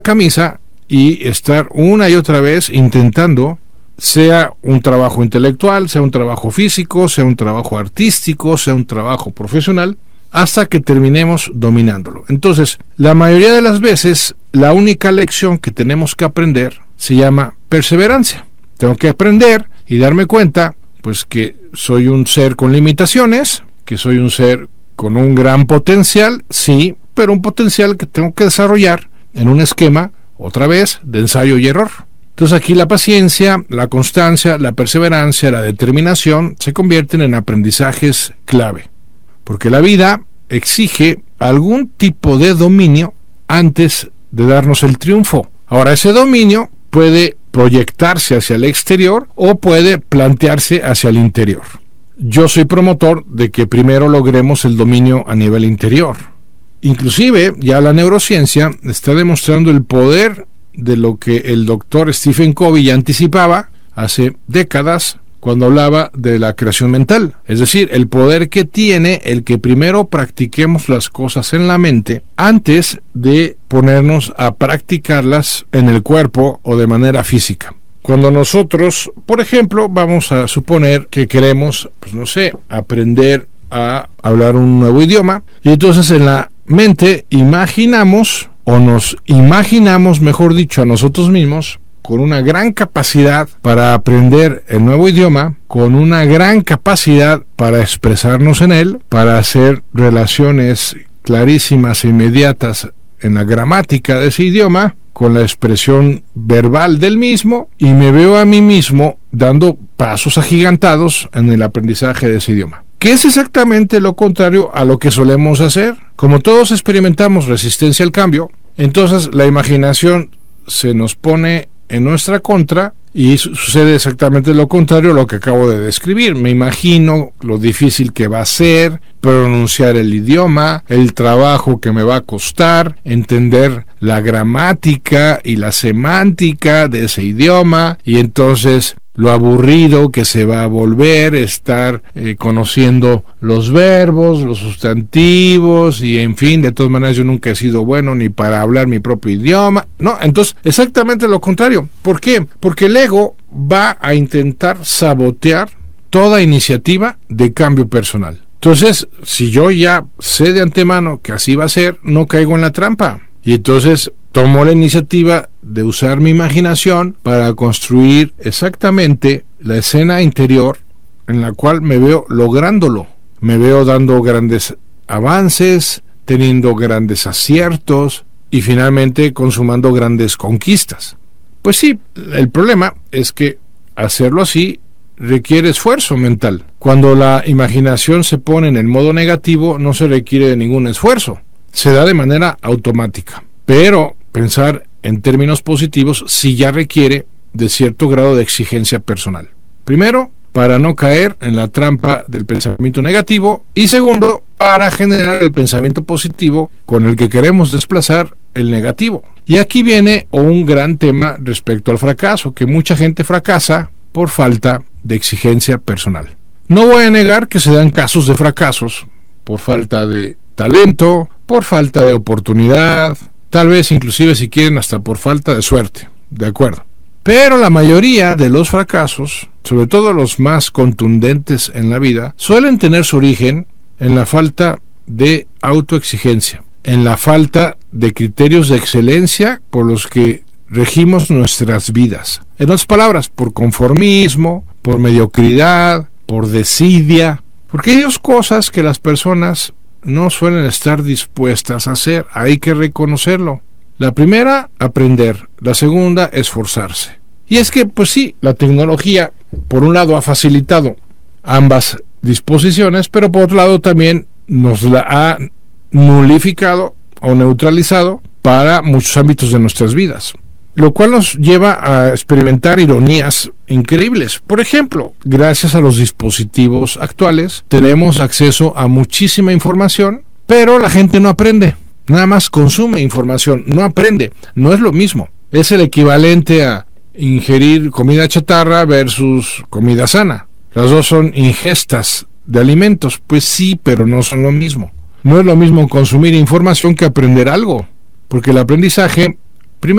camisa y estar una y otra vez intentando, sea un trabajo intelectual, sea un trabajo físico, sea un trabajo artístico, sea un trabajo profesional, hasta que terminemos dominándolo. Entonces, la mayoría de las veces, la única lección que tenemos que aprender se llama perseverancia. Tengo que aprender y darme cuenta, pues, que soy un ser con limitaciones, que soy un ser con un gran potencial, sí, pero un potencial que tengo que desarrollar en un esquema, otra vez, de ensayo y error. Entonces aquí la paciencia, la constancia, la perseverancia, la determinación se convierten en aprendizajes clave. Porque la vida exige algún tipo de dominio antes de darnos el triunfo. Ahora, ese dominio puede proyectarse hacia el exterior o puede plantearse hacia el interior. Yo soy promotor de que primero logremos el dominio a nivel interior. Inclusive, ya la neurociencia está demostrando el poder de lo que el doctor Stephen Covey ya anticipaba hace décadas cuando hablaba de la creación mental. Es decir, el poder que tiene el que primero practiquemos las cosas en la mente antes de ponernos a practicarlas en el cuerpo o de manera física. Cuando nosotros, por ejemplo, vamos a suponer que queremos, pues no sé, aprender a hablar un nuevo idioma, y entonces en la mente imaginamos, o nos imaginamos, mejor dicho, a nosotros mismos, con una gran capacidad para aprender el nuevo idioma, con una gran capacidad para expresarnos en él, para hacer relaciones clarísimas e inmediatas en la gramática de ese idioma, con la expresión verbal del mismo, y me veo a mí mismo dando pasos agigantados en el aprendizaje de ese idioma. Que es exactamente lo contrario a lo que solemos hacer. Como todos experimentamos resistencia al cambio, entonces la imaginación se nos pone en nuestra contra y sucede exactamente lo contrario a lo que acabo de describir. Me imagino lo difícil que va a ser pronunciar el idioma, el trabajo que me va a costar, entender la gramática y la semántica de ese idioma, y entonces lo aburrido que se va a volver estar conociendo los verbos, los sustantivos, y en fin, de todas maneras yo nunca he sido bueno ni para hablar mi propio idioma. No, entonces exactamente lo contrario. ¿Por qué? Porque el ego va a intentar sabotear toda iniciativa de cambio personal. Entonces, si yo ya sé de antemano que así va a ser, no caigo en la trampa. Y entonces tomo la iniciativa de usar mi imaginación para construir exactamente la escena interior en la cual me veo lográndolo. Me veo dando grandes avances, teniendo grandes aciertos y finalmente consumando grandes conquistas. Pues sí, el problema es que hacerlo así requiere esfuerzo mental. Cuando la imaginación se pone en el modo negativo, no se requiere de ningún esfuerzo. Se da de manera automática. Pero pensar en términos positivos sí ya requiere de cierto grado de exigencia personal. Primero, para no caer en la trampa del pensamiento negativo, y segundo, para generar el pensamiento positivo con el que queremos desplazar el negativo. Y aquí viene un gran tema respecto al fracaso, que mucha gente fracasa por falta de exigencia personal. No voy a negar que se dan casos de fracasos por falta de talento, por falta de oportunidad, tal vez inclusive si quieren hasta por falta de suerte, de acuerdo. Pero la mayoría de los fracasos, sobre todo los más contundentes en la vida, suelen tener su origen en la falta de autoexigencia, en la falta de criterios de excelencia por los que regimos nuestras vidas. En otras palabras, por conformismo, por mediocridad, por desidia, porque hay dos cosas que las personas no suelen estar dispuestas a hacer, hay que reconocerlo. La primera, aprender. La segunda, esforzarse. Y es que, pues sí, la tecnología, por un lado, ha facilitado ambas disposiciones, pero por otro lado también nos la ha nulificado o neutralizado para muchos ámbitos de nuestras vidas. Lo cual nos lleva a experimentar ironías increíbles. Por ejemplo, gracias a los dispositivos actuales, tenemos acceso a muchísima información, pero la gente no aprende. Nada más consume información, no aprende. No es lo mismo. Es el equivalente a ingerir comida chatarra versus comida sana. Las dos son ingestas de alimentos. Pues sí, pero no son lo mismo. No es lo mismo consumir información que aprender algo, porque el aprendizaje